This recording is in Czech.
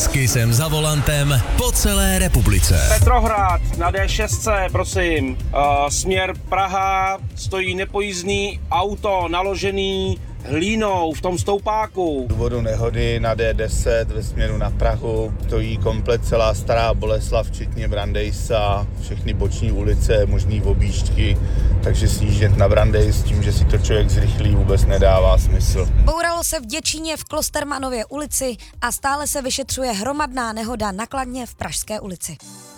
S Kissem za volantem po celé republice. Petrohrad na D6, prosím. Směr Praha, stojí nepojízdný auto naložený hlínou v tom stoupáku. Z důvodu nehody na D10 ve směru na Prahu stojí komplet celá Stará Boleslav, včetně Brandejsa, všechny boční ulice, možný objížďky, takže sjíždět na Brandejs s tím, že si to člověk zrychlí, vůbec nedává smysl. Bouralo se v Děčíně v Klostermanově ulici a stále se vyšetřuje hromadná nehoda na Kladně v Pražské ulici.